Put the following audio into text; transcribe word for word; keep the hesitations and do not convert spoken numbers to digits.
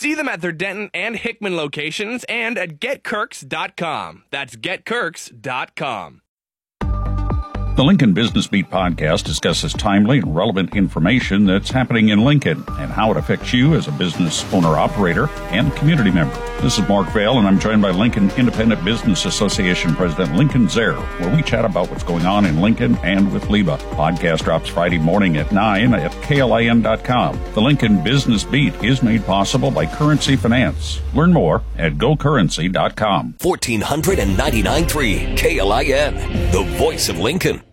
See them at their Denton and Hickman locations and at get kirks dot com. That's get kirks dot com. The Lincoln Business Beat podcast discusses timely and relevant information that's happening in Lincoln and how it affects you as a business owner-operator and community member. This is Mark Vail, and I'm joined by Lincoln Independent Business Association President Lincoln Zare, where we chat about what's going on in Lincoln and with L I B A. Podcast drops Friday morning at nine at K L I N dot com. The Lincoln Business Beat is made possible by Currency Finance. Learn more at go currency dot com. fourteen ninety-nine point three K L I N, the voice of Lincoln.